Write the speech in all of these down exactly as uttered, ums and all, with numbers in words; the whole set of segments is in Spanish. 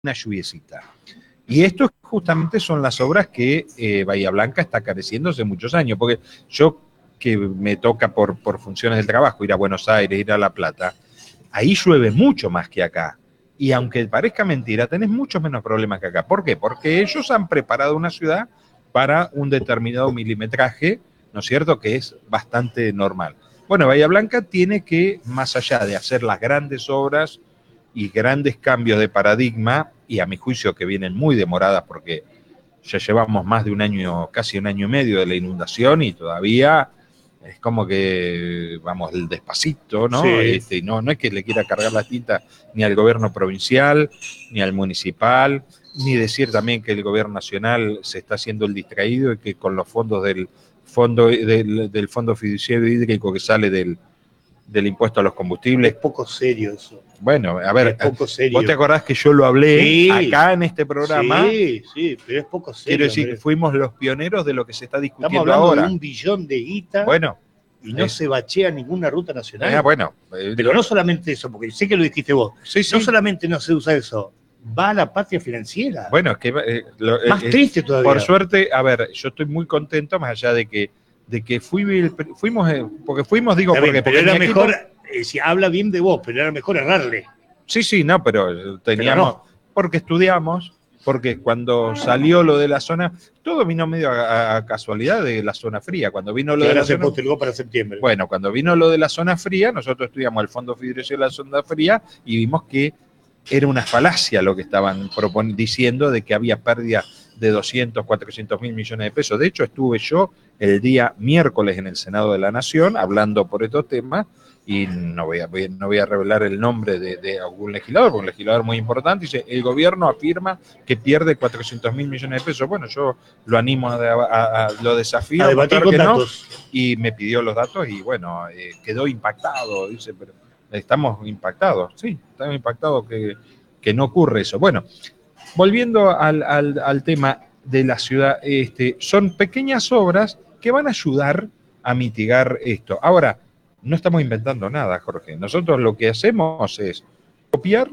una lluviecita. Y esto justamente son las obras que eh, Bahía Blanca está careciendo hace muchos años, porque yo que me toca por, por funciones del trabajo ir a Buenos Aires, ir a La Plata, ahí llueve mucho más que acá. Y aunque parezca mentira, tenés muchos menos problemas que acá. ¿Por qué? Porque ellos han preparado una ciudad para un determinado milimetraje, ¿no es cierto?, que es bastante normal. Bueno, Bahía Blanca tiene que, más allá de hacer las grandes obras y grandes cambios de paradigma, y a mi juicio que vienen muy demoradas porque ya llevamos más de un año, casi un año y medio de la inundación y todavía es como que vamos despacito, ¿no? Sí. Este, no, no es que le quiera cargar la tinta ni al gobierno provincial, ni al municipal, ni decir también que el gobierno nacional se está haciendo el distraído y que con los fondos del fondo del, del fondo fiduciario hídrico que sale del, del impuesto a los combustibles. Es poco serio eso. Bueno, a ver, es poco serio. ¿Vos te acordás que yo lo hablé sí, acá en este programa? Sí, sí, pero es poco serio. Quiero decir Andrés. que fuimos los pioneros de lo que se está discutiendo Estamos hablando ahora. de un billón de guita Bueno, y no es, se bachea ninguna ruta nacional. Ah, bueno, eh, pero no solamente eso, porque sé que lo dijiste vos. Sí, sí. No solamente no se usa eso, va a la patria financiera. Bueno, es que eh, lo, más eh, triste todavía. Por suerte, a ver, yo estoy muy contento, más allá de que, de que fui, fuimos, eh, porque fuimos, digo, Está porque, bien, pero porque era mi equipo, mejor, eh, si habla bien de vos, pero era mejor errarle. Sí, sí, no, pero teníamos, pero no. porque estudiamos, porque cuando salió lo de la zona, todo vino medio a, a casualidad de la zona fría. Cuando vino lo que de ahora la se zona, postergó para septiembre. Bueno, cuando vino lo de la zona fría, nosotros estudiamos el Fondo Fiduciario de la Zona Fría y vimos que era una falacia lo que estaban propon- diciendo de que había pérdida de doscientos, cuatrocientos mil millones de pesos. De hecho, estuve yo el día miércoles en el Senado de la Nación hablando por estos temas y no voy a, no voy a revelar el nombre de, de algún legislador, porque un legislador muy importante dice, el gobierno afirma que pierde cuatrocientos mil millones de pesos. Bueno, yo lo animo, a, a, a lo desafío a debatir con que datos. No, y me pidió los datos y bueno, eh, quedó impactado, dice, pero estamos impactados, sí, estamos impactados que, que no ocurre eso. Bueno, volviendo al, al, al tema de la ciudad, este, son pequeñas obras que van a ayudar a mitigar esto. Ahora, no estamos inventando nada, Jorge. Nosotros lo que hacemos es copiar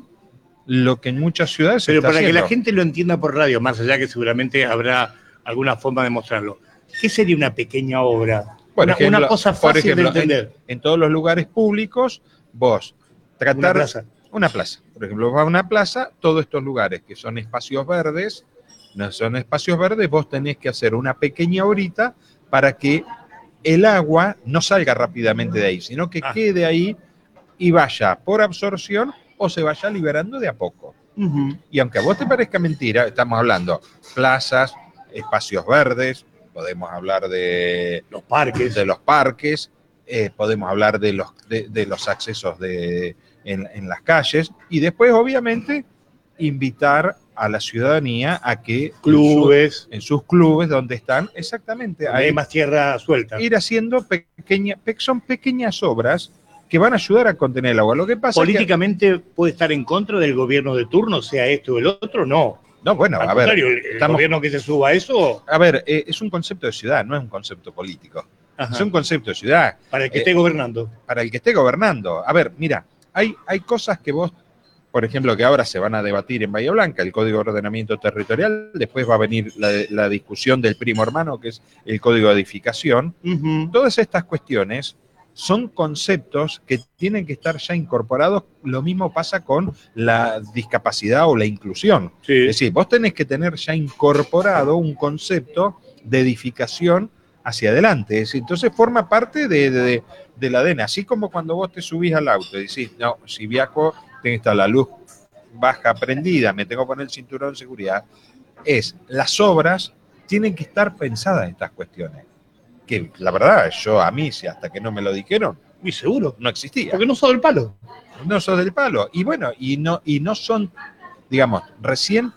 lo que en muchas ciudades se Pero está para haciendo. que la gente lo entienda por radio, más allá que seguramente habrá alguna forma de mostrarlo, ¿qué sería una pequeña obra? Por Una, ejemplo, una cosa fácil por ejemplo, de entender. En, en todos los lugares públicos, vos tratar... Una plaza. Una plaza. Por ejemplo, vas a una plaza, todos estos lugares que son espacios verdes, no son espacios verdes, vos tenés que hacer una pequeña horita para que el agua no salga rápidamente de ahí, sino que ah. quede ahí y vaya por absorción o se vaya liberando de a poco. Uh-huh. Y aunque a vos te parezca mentira, estamos hablando plazas, espacios verdes, podemos hablar de los parques, de los parques eh, podemos hablar de los, de, de los accesos de, en, en las calles y después, obviamente, invitar a la ciudadanía a que clubes, en, su, en sus clubes donde están, exactamente, donde hay más tierra suelta, ir haciendo pequeña, son pequeñas obras que van a ayudar a contener el agua. Lo que pasa políticamente es que, puede estar en contra del gobierno de turno, sea esto o el otro, no. No, bueno, Al a contrario, ver, el, el estamos, gobierno que se suba a eso. A ver, eh, es un concepto de ciudad, no es un concepto político. Ajá. Es un concepto de ciudad. Para el que eh, esté gobernando. Para el que esté gobernando. A ver, mira, hay, hay cosas que vos, por ejemplo, que ahora se van a debatir en Bahía Blanca, el Código de Ordenamiento Territorial, después va a venir la, la discusión del primo hermano, que es el Código de Edificación. Uh-huh. Todas estas cuestiones son conceptos que tienen que estar ya incorporados. Lo mismo pasa con la discapacidad o la inclusión. Sí. Es decir, vos tenés que tener ya incorporado un concepto de edificación hacia adelante. Es decir, entonces forma parte de, de, del A D N. Así como cuando vos te subís al auto y decís, no, si viajo, tiene que estar la luz baja prendida, me tengo que poner el cinturón de seguridad. Es, las obras tienen que estar pensadas en estas cuestiones. Que la verdad, yo a mí, si hasta que no me lo dijeron, y seguro, no existía. Porque no sos del palo. No sos del palo. Y bueno, y no, y no son, digamos, recién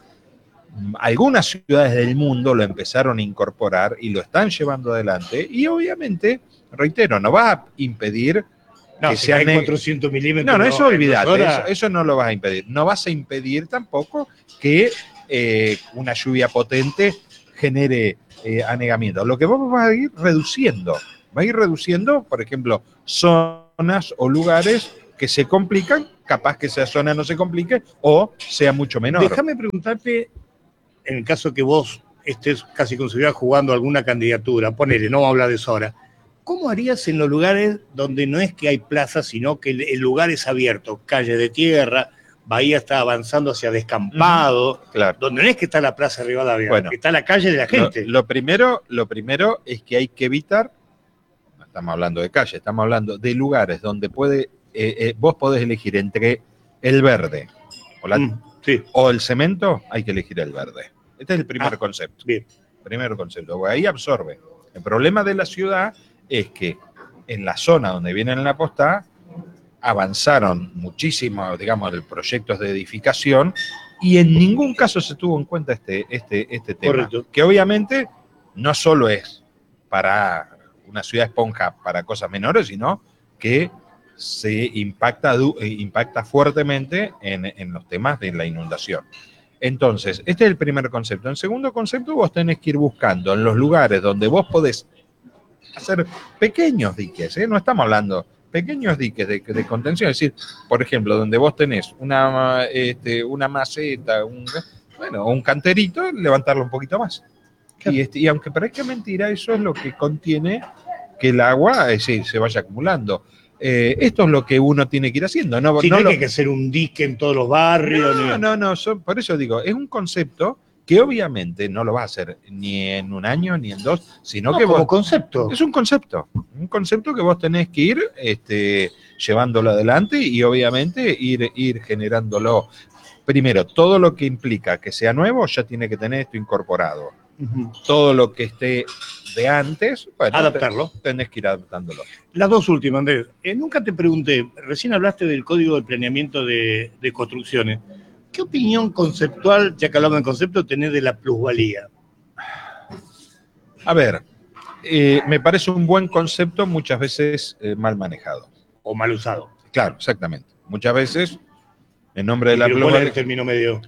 algunas ciudades del mundo lo empezaron a incorporar y lo están llevando adelante. Y obviamente, reitero, no va a impedir no, que si sean hay cuatrocientos milímetros. No, no, eso olvidate, hora... eso, eso no lo vas a impedir. No vas a impedir tampoco que eh, una lluvia potente genere eh, anegamiento. Lo que vamos a ir reduciendo, va a ir reduciendo, por ejemplo, zonas o lugares que se complican, capaz que esa zona no se complique o sea mucho menor. Déjame preguntarte, en el caso que vos estés casi considerado jugando alguna candidatura, ponele, no vamos a hablar de eso ahora, ¿cómo harías en los lugares donde no es que hay plazas, sino que el, el lugar es abierto, calle de tierra, Bahía está avanzando hacia descampado, uh-huh. claro. donde no es que está la plaza Rivadavia, bueno, que está la calle de la gente? Lo, lo, primero, lo primero es que hay que evitar, no estamos hablando de calle, estamos hablando de lugares donde puede, eh, eh, vos podés elegir entre el verde o, la, mm, sí. o el cemento, hay que elegir el verde. Este es el primer ah, concepto. Bien. Primer concepto. Ahí absorbe. El problema de la ciudad es que en la zona donde vienen la posta avanzaron muchísimo, digamos, de proyectos de edificación y en ningún caso se tuvo en cuenta este, este, este tema. Correcto. Que obviamente no solo es para una ciudad esponja para cosas menores, sino que se impacta, impacta fuertemente en, en los temas de la inundación. Entonces, este es el primer concepto. En segundo concepto, vos tenés que ir buscando en los lugares donde vos podés hacer pequeños diques, ¿eh? No estamos hablando pequeños diques de, de contención, es decir, por ejemplo, donde vos tenés una, este, una maceta, un, bueno, un canterito, levantarlo un poquito más. Y, este, y aunque parezca mentira, eso es lo que contiene que el agua es decir, se vaya acumulando. Eh, esto es lo que uno tiene que ir haciendo. No, sí, no, no lo... hay que hacer un dique en todos los barrios. No, ni... no, no, son, por eso digo, es un concepto que obviamente no lo va a hacer ni en un año ni en dos, sino no, que como vos, concepto. Es un concepto, un concepto que vos tenés que ir este, llevándolo adelante y obviamente ir, ir generándolo. Primero, todo lo que implica que sea nuevo ya tiene que tener esto incorporado. Uh-huh. Todo lo que esté de antes, bueno, adaptarlo. Tenés que ir adaptándolo. Las dos últimas, Andrés. Eh, nunca te pregunté, recién hablaste del Código de Planeamiento de, de Construcciones. ¿Qué opinión conceptual, ya que hablamos de concepto, tenés de la plusvalía? A ver, eh, me parece un buen concepto, muchas veces eh, mal manejado. O mal usado. Claro, exactamente. Muchas veces, en nombre de la plusvalía... ¿Cuál es el término medio?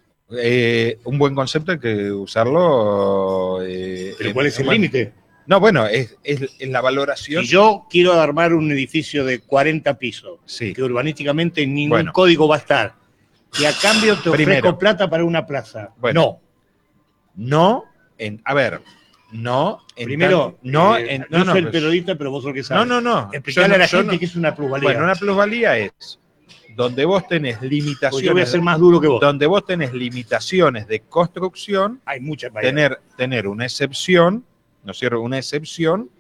Eh, un buen concepto hay que usarlo... Eh, ¿Pero cuál es el límite? No, bueno, es, es, es la valoración... Si yo quiero armar un edificio de cuarenta pisos, sí. que urbanísticamente ningún bueno. código va a estar, y a cambio te ofrezco Primero, plata para una plaza. Bueno, no. No, en, a ver, no. En Primero, tan, no, eh, en, no, no, soy no, el pues, periodista, pero vos sos el que sabes. No, no, no. Explicarle no, a la gente no, que es una plusvalía. Bueno, una plusvalía es donde vos tenés limitaciones. Pues yo voy a ser más duro que vos. Donde vos tenés limitaciones de construcción. Hay muchas tener, tener una excepción, ¿no es cierto? Una excepción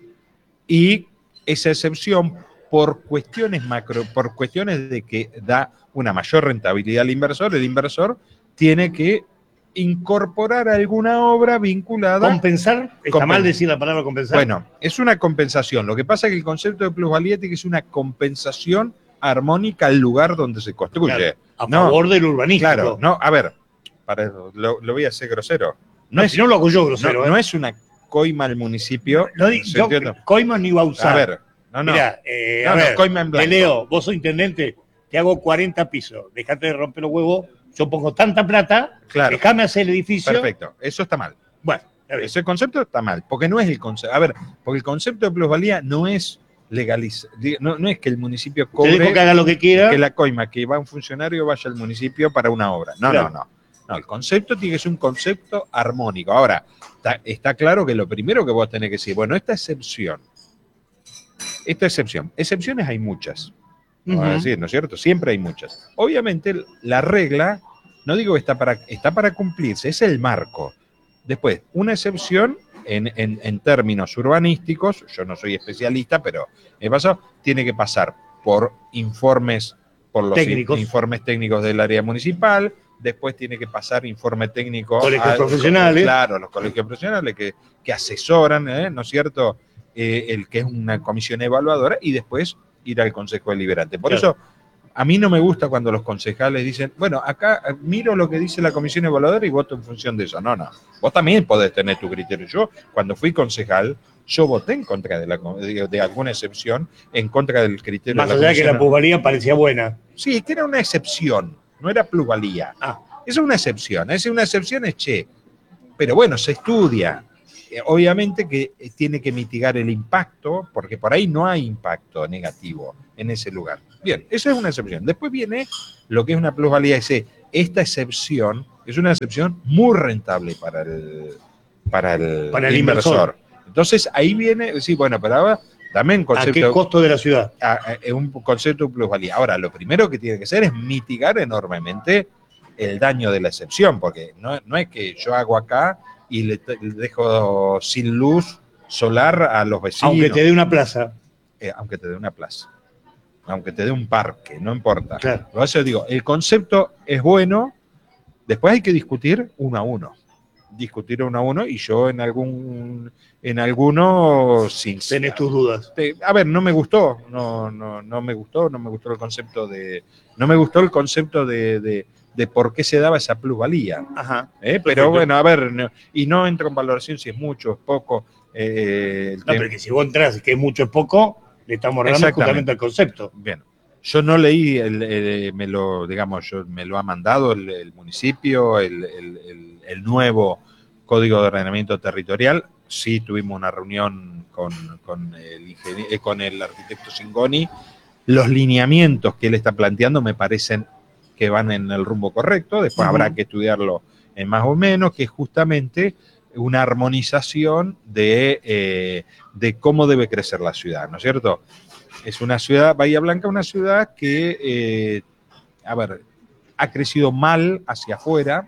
y esa excepción por cuestiones macro, por cuestiones de que da una mayor rentabilidad al inversor, el inversor tiene que incorporar alguna obra vinculada. ¿Compensar? ¿Está Compen- mal decir la palabra compensar? Bueno, es una compensación. Lo que pasa es que el concepto de plusvalía tiene que ser una compensación armónica al lugar donde se construye. Claro, a no, favor del urbanismo. Claro, no, a ver, para eso, lo, lo voy a hacer grosero. No, no es, si no lo hago yo grosero. No, ¿eh? no es una coima al municipio. No, no, yo, coima ni iba a usar. A ver, no, no. Mirá, eh, no, a no, ver, coima en blanco. Te leo, vos sos intendente, te hago cuarenta pisos, dejate de romper los huevos, yo pongo tanta plata, claro. Dejame hacer el edificio. Perfecto, eso está mal. Bueno, ese concepto está mal, porque no es el concepto. A ver, porque el concepto de plusvalía no es legalizar, no, no es que el municipio cobre. Te dejo que haga lo que quiera. Que la coima, que va un funcionario vaya al municipio para una obra. No, claro. no, no. No, el concepto tiene que ser un concepto armónico. Ahora, está, está claro que lo primero que vos tenés que decir, bueno, esta excepción, esta excepción, excepciones hay muchas, vamos uh-huh. a decir, ¿no es cierto? Siempre hay muchas. Obviamente la regla, no digo que está para, está para cumplirse, es el marco. Después, una excepción en, en, en términos urbanísticos, yo no soy especialista, pero me pasó, tiene que pasar por informes, por los técnicos. informes técnicos del área municipal. Después tiene que pasar informe técnico colegios a profesionales. Claro, los colegios profesionales que, que asesoran, ¿eh? ¿no es cierto? Eh, el que es una comisión evaluadora y después ir al Consejo Deliberante. Por claro. eso, a mí no me gusta cuando los concejales dicen, bueno, acá miro lo que dice la comisión evaluadora y voto en función de eso. No, no. Vos también podés tener tu criterio. Yo, cuando fui concejal, yo voté en contra de, la, de, de alguna excepción, en contra del criterio Más de la allá comisión. Que la plusvalía parecía buena. Sí, que era una excepción. No era plusvalía. Ah. Es una excepción. Es una excepción es che. Pero bueno, se estudia. eh, obviamente que eh, tiene que mitigar el impacto, porque por ahí no hay impacto negativo en ese lugar. Bien, esa es una excepción. Después viene lo que es una plusvalía. Ese, esta excepción es una excepción muy rentable para el, para el, Para el inversor. inversor. Entonces ahí viene, sí, bueno, pero ahora también concepto, ¿A qué costo de la ciudad? a, a, es un concepto de plusvalía. Ahora, lo primero que tiene que hacer es mitigar enormemente el daño de la excepción, porque no, no es que yo hago acá y le, le dejo sin luz solar a los vecinos. Aunque te dé una plaza. Eh, aunque te dé una plaza. Aunque te dé un parque, no importa. Claro. Por eso digo, el concepto es bueno, después hay que discutir uno a uno. Discutir uno a uno y yo en algún en alguno sin Tenés tus dudas. te, a ver, no me gustó, no, no, no me gustó, no me gustó el concepto de, no me gustó el concepto de, de, de por qué se daba esa plusvalía. Ajá. ¿Eh? Pero bueno, a ver, no, y no entro en valoración si es mucho, es poco. Eh, el No, tema- pero que si vos entras, que es mucho es poco, le estamos dando Exactamente. justamente al concepto. Bien. Yo no leí, el, el- me lo, digamos, yo, me lo ha mandado el, el municipio, el, el, el, el nuevo Código de Ordenamiento Territorial. Sí tuvimos una reunión con, con, el, ingeniero, eh, con el arquitecto Singoni. Los lineamientos que él está planteando me parecen que van en el rumbo correcto. Después Uh-huh. habrá que estudiarlo en más o menos, que es justamente una armonización de, eh, de cómo debe crecer la ciudad, ¿no es cierto? Es una ciudad, Bahía Blanca, una ciudad que, eh, a ver, ha crecido mal hacia afuera.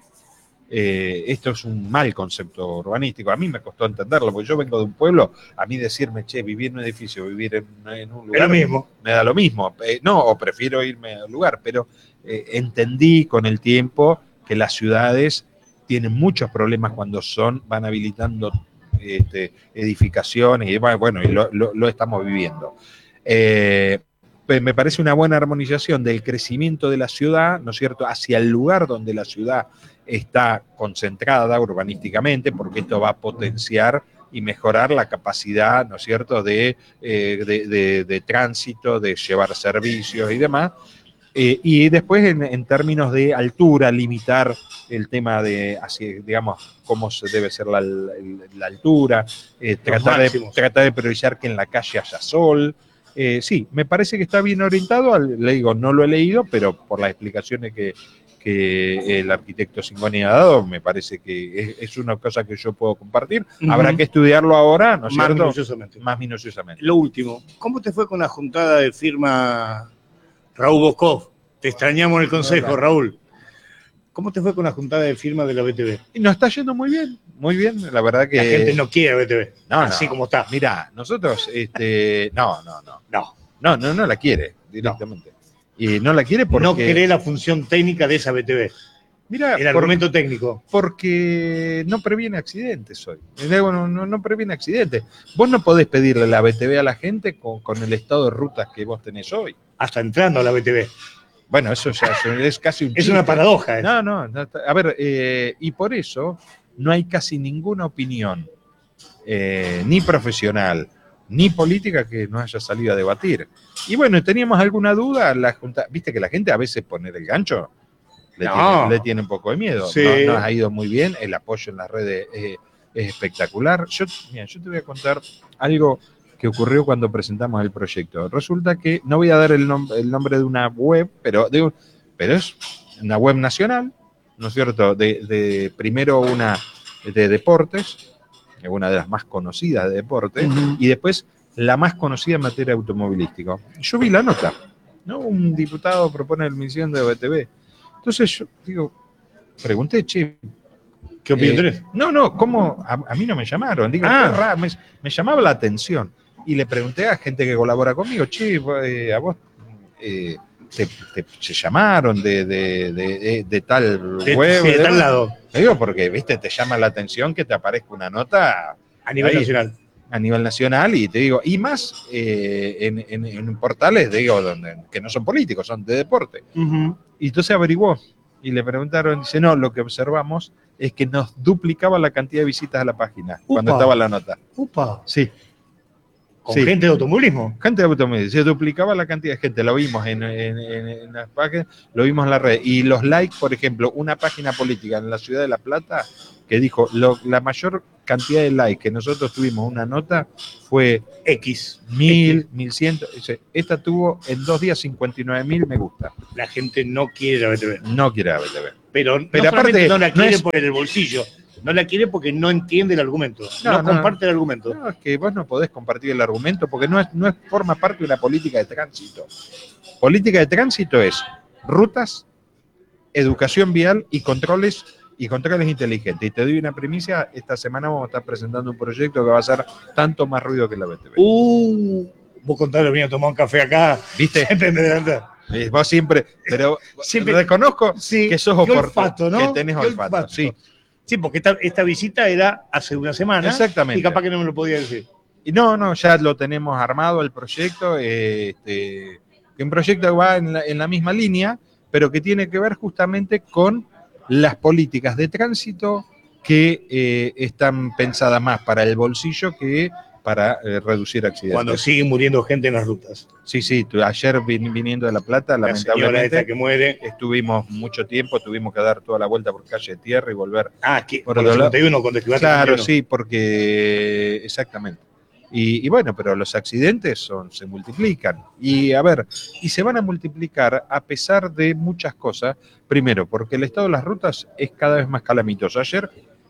Eh, esto es un mal concepto urbanístico. A mí me costó entenderlo, porque yo vengo de un pueblo, a mí decirme, che, vivir en un edificio, vivir en, en un lugar, Es lo mismo. me da lo mismo. Eh, no, o prefiero irme al lugar, pero eh, entendí con el tiempo que las ciudades tienen muchos problemas cuando son, van habilitando este, edificaciones y demás, bueno, y lo, lo, lo estamos viviendo. Eh, me parece una buena armonización del crecimiento de la ciudad, ¿no es cierto?, hacia el lugar donde la ciudad está concentrada urbanísticamente, porque esto va a potenciar y mejorar la capacidad, ¿no es cierto?, de, eh, de, de, de tránsito, de llevar servicios y demás. Eh, y después, en, en términos de altura, limitar el tema de, así, digamos, cómo se debe ser la, la, la altura, eh, tratar, de, tratar de priorizar que en la calle haya sol. Eh, sí, me parece que está bien orientado. Le digo, no lo he leído, pero por las explicaciones que, que el arquitecto Singoni ha dado, me parece que es, es una cosa que yo puedo compartir. Uh-huh. Habrá que estudiarlo ahora, ¿no es Más cierto? minuciosamente. Más minuciosamente. Lo último, ¿cómo te fue con la juntada de firma Raúl Boscov? Te extrañamos en el consejo, Raúl. ¿Cómo te fue con la juntada de firma de la B T V? Y nos está yendo muy bien, muy bien. La verdad que... La gente no quiere B T V, no, así no. como está. Mirá, nosotros, este, no, no, no. No. No, no, no la quiere directamente. No. Y no la quiere porque... No cree la función técnica de esa B T V. Mira, el argumento por, técnico. Porque no previene accidentes hoy. No, no, no previene accidentes. Vos no podés pedirle la B T V a la gente con, con el estado de rutas que vos tenés hoy. Hasta entrando a la B T V. Bueno, eso ya es casi un Es chiste. Una paradoja. ¿eh? No, no, no. A ver, eh, y por eso no hay casi ninguna opinión, eh, ni profesional, ni política que no haya salido a debatir. Y bueno, teníamos alguna duda, la junta, viste que la gente a veces poner el gancho le, no. tiene, le tiene un poco de miedo. Sí. No, nos ha ido muy bien, el apoyo en las redes eh, es espectacular. Yo, mira, yo te voy a contar algo que ocurrió cuando presentamos el proyecto. Resulta que, no voy a dar el, nom el nombre de una web, pero, de, pero es una web nacional, ¿no es cierto? De, de primero una de deportes, una de las más conocidas de deportes, uh-huh. y después la más conocida en materia automovilística. Yo vi la nota, ¿no? Un diputado propone la emisión de B T V. Entonces yo digo, pregunté, che, ¿qué opinión tenés? Eh, no, no, ¿cómo? A, a mí no me llamaron. Digo, ah. raro, me, me llamaba la atención. Y le pregunté a gente que colabora conmigo, che, eh, a vos eh, te, te, te llamaron de, de, de, de, de tal de, web. Sí, de tal lado. Te digo, porque, viste, te llama la atención que te aparezca una nota a nivel ahí, nacional. A nivel nacional, y te digo, y más eh, en, en, en portales, digo, donde, que no son políticos, son de deporte. Uh-huh. Y entonces averiguó. Y le preguntaron, dice, no, lo que observamos es que nos duplicaba la cantidad de visitas a la página Upa. Cuando estaba la nota. Upa. Sí. ¿Con sí. gente de automovilismo? Gente de automovilismo. Se duplicaba la cantidad de gente. Lo vimos en, en, en, en las páginas, lo vimos en la red. Y los likes, por ejemplo, una página política en la ciudad de La Plata, que dijo, lo, la mayor cantidad de likes que nosotros tuvimos una nota fue X. mil, mil cien. Esta tuvo en dos días cincuenta y nueve mil me gusta. La gente no quiere la B T V. No quiere la B T V. Pero, Pero no aparte no la quiere no es, por el bolsillo. No la quiere porque no entiende el argumento. No, No, no no. comparte el argumento. No, es que vos no podés compartir el argumento porque no, es, no es, forma parte de una política de tránsito. Política de tránsito es rutas, educación vial y controles y controles inteligentes. Y te doy una primicia, esta semana vamos a estar presentando un proyecto que va a hacer tanto más ruido que la B T V. Uh, vos contale, venía a tomar un café acá. ¿Viste? Siempre me adelantás. Eh, Vos siempre, pero Siempre- reconozco Sí, que sos qué oportuno, olfato, ¿no? que tenés Qué olfato. olfato. Sí. Sí, porque esta, esta visita era hace una semana. Exactamente. Y capaz que no me lo podía decir. Y no, no, ya lo tenemos armado el proyecto, eh, este, que un proyecto que va en la, en la misma línea, pero que tiene que ver justamente con las políticas de tránsito que eh, están pensadas más para el bolsillo que para eh, reducir accidentes. Cuando sigue muriendo gente en las rutas. Sí, sí, tu- ayer vin- viniendo de La Plata, La señora lamentablemente, esta que muere. estuvimos mucho tiempo, tuvimos que dar toda la vuelta por calle de tierra y volver. Ah, que Por por el el dolor. cincuenta y uno con Describate Claro, cincuenta y uno. sí, porque exactamente. Y, y bueno, pero los accidentes son, se multiplican. Y a ver, y se van a multiplicar a pesar de muchas cosas. Primero, porque el estado de las rutas es cada vez más calamitoso. Ayer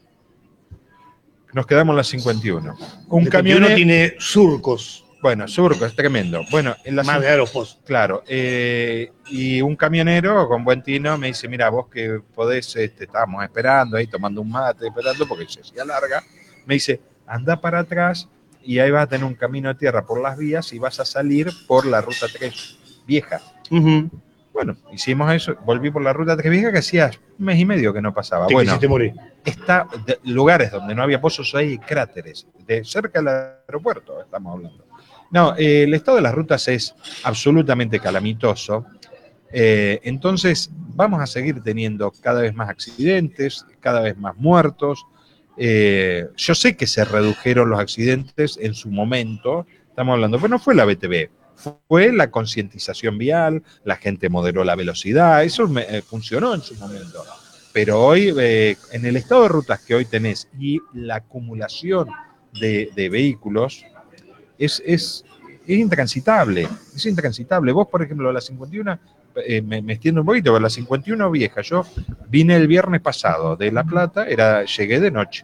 nos quedamos en la cincuenta y uno. Un El camión cincuenta y uno tiene surcos. Bueno, surco, es tremendo. Bueno, en la Más de aeropost. Claro, eh, y un camionero con buen tino me dice, mira, vos que podés, este, estábamos esperando ahí, tomando un mate, esperando, porque se hacía larga, me dice, anda para atrás y ahí vas a tener un camino de tierra por las vías y vas a salir por la ruta tres vieja. Uh-huh. Bueno, hicimos eso, volví por la ruta tres vieja que hacía un mes y medio que no pasaba. Te Bueno, quisiste morir. está de, lugares donde no había pozos hay cráteres, de cerca del aeropuerto estamos hablando. No, eh, el estado de las rutas es absolutamente calamitoso, eh, entonces vamos a seguir teniendo cada vez más accidentes, cada vez más muertos. Eh, yo sé que se redujeron los accidentes en su momento, estamos hablando, pero no fue la B T V, fue la concientización vial, la gente moderó la velocidad, eso me, eh, funcionó en su momento. Pero hoy, eh, en el estado de rutas que hoy tenés y la acumulación de, de vehículos, es, es, es intransitable, es intransitable. Vos, por ejemplo, la cincuenta y uno, eh, me, me extiendo un poquito, pero la cincuenta y uno vieja, yo vine el viernes pasado de La Plata, era, llegué de noche,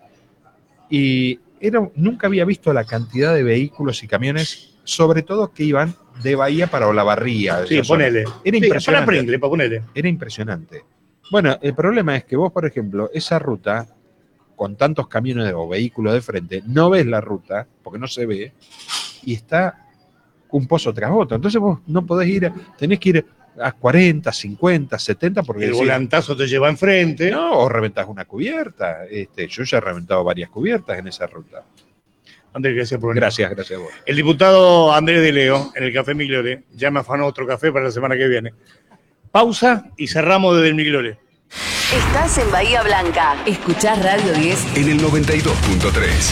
y era, nunca había visto la cantidad de vehículos y camiones, sobre todo que iban de Bahía para Olavarría. Sí, esa zona. ponele. Era Sí, impresionante. para Pringle, para ponele. Era impresionante. Bueno, el problema es que vos, por ejemplo, esa ruta, con tantos camiones o vehículos de frente, no ves la ruta, porque no se ve, y está un pozo tras otro. Entonces vos no podés ir, tenés que ir a cuarenta, cincuenta, setenta, porque El decís, volantazo te lleva enfrente. no, o reventás una cubierta. Este, yo ya he reventado varias cubiertas en esa ruta. Andrés, gracias por venir. Gracias, gracias a vos. El diputado Andrés de Leo, en el Café Migliore, ya me afanó otro café para la semana que viene. Pausa y cerramos desde el Migliore. Estás en Bahía Blanca. Escuchás Radio diez. En el noventa y dos punto tres.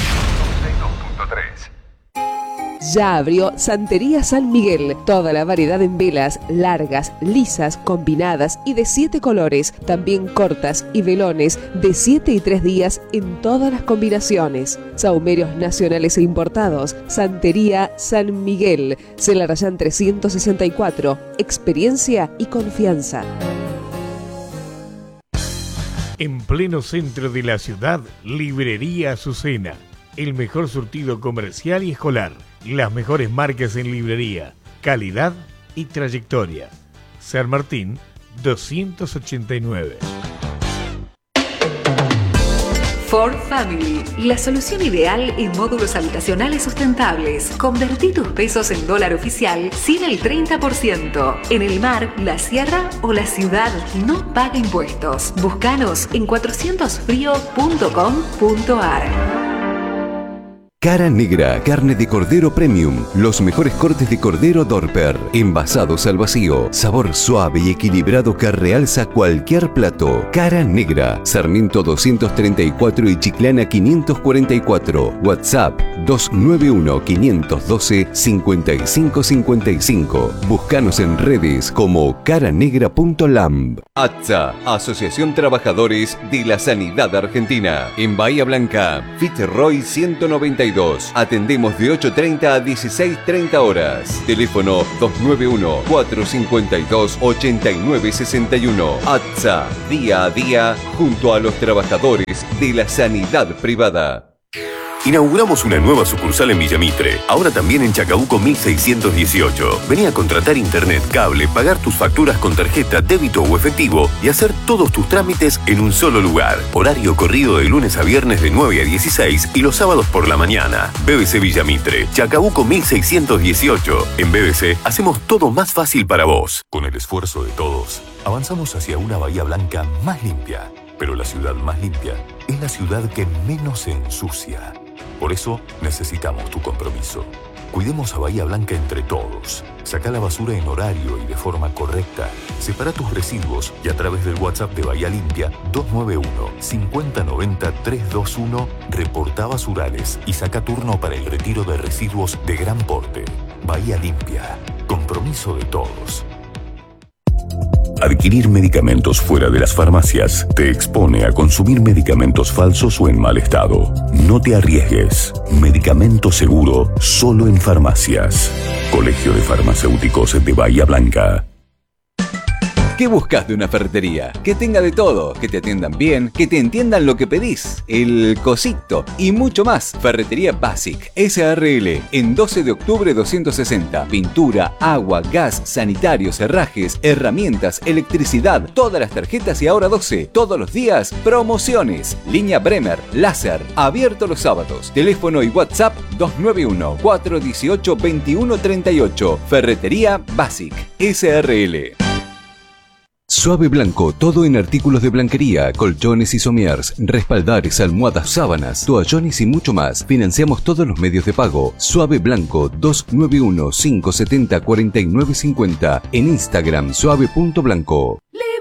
Ya abrió Santería San Miguel. Toda la variedad en velas, largas, lisas, combinadas y de siete colores. También cortas y velones de siete y tres días en todas las combinaciones. Sahumerios nacionales e importados. Santería San Miguel. Celarayán trescientos sesenta y cuatro. Experiencia y confianza. En pleno centro de la ciudad, Librería Azucena. El mejor surtido comercial y escolar. Las mejores marcas en librería. Calidad y trayectoria. San Martín, doscientos ochenta y nueve. Ford Family, la solución ideal en módulos habitacionales sustentables. Convertí tus pesos en dólar oficial sin el treinta por ciento. En el mar, la sierra o la ciudad, no paga impuestos. Búscanos en cuatrocientos frío punto com punto ar. Cara Negra, carne de cordero premium. Los mejores cortes de cordero Dorper, envasados al vacío. Sabor suave y equilibrado que realza cualquier plato. Cara Negra, Sarmiento doscientos treinta y cuatro y Chiclana quinientos cuarenta y cuatro. WhatsApp dos nueve uno, cinco uno dos, cinco cinco cinco cinco. Búscanos en redes como caranegra punto lamb. A T S A, Asociación Trabajadores de la Sanidad Argentina. En Bahía Blanca, Fitzroy ciento noventa y dos. Atendemos de ocho treinta a dieciséis treinta horas. Teléfono dos nueve uno, cuatro cinco dos, ocho nueve seis uno. A T S A, día a día, junto a los trabajadores de la sanidad privada. Inauguramos una nueva sucursal en Villamitre, ahora también en Chacabuco mil seiscientos dieciocho. Vení a contratar internet, cable, pagar tus facturas con tarjeta, débito o efectivo y hacer todos tus trámites en un solo lugar. Horario corrido de lunes a viernes de nueve a dieciséis y los sábados por la mañana. B B C Villamitre, Chacabuco mil seiscientos dieciocho. En B B C hacemos todo más fácil para vos. Con el esfuerzo de todos, avanzamos hacia una Bahía Blanca más limpia. Pero la ciudad más limpia es la ciudad que menos se ensucia. Por eso necesitamos tu compromiso. Cuidemos a Bahía Blanca entre todos. Sacá la basura en horario y de forma correcta. Separa tus residuos y a través del WhatsApp de Bahía Limpia dos nueve uno, cinco cero nueve cero, tres dos uno reportá basurales y saca turno para el retiro de residuos de gran porte. Bahía Limpia. Compromiso de todos. Adquirir medicamentos fuera de las farmacias te expone a consumir medicamentos falsos o en mal estado. No te arriesgues. Medicamento seguro solo en farmacias. Colegio de Farmacéuticos de Bahía Blanca. ¿Qué buscas de una ferretería? Que tenga de todo, que te atiendan bien, que te entiendan lo que pedís, el cosito y mucho más. Ferretería Basic S A R L en doce de octubre doscientos sesenta. Pintura, agua, gas, sanitarios, herrajes, herramientas, electricidad, todas las tarjetas y ahora doce. Todos los días, promociones. Línea Bremer, láser, abierto los sábados. Teléfono y WhatsApp dos nueve uno, cuatro uno ocho, dos uno tres ocho. Ferretería Basic S A R L. Suave Blanco, todo en artículos de blanquería, colchones y somiers, respaldares, almohadas, sábanas, toallones y mucho más. Financiamos todos los medios de pago. Suave Blanco, dos nueve uno, cinco siete cero, cuatro nueve cinco cero. En Instagram, suave punto blanco.